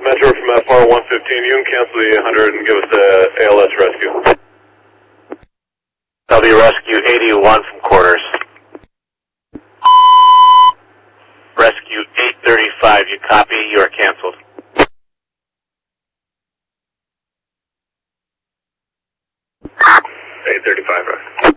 Metro from FR 115. You can cancel the 100 and give us the ALS rescue. W rescue 81 from quarters. Rescue 835, you copy, you are canceled. 835, right.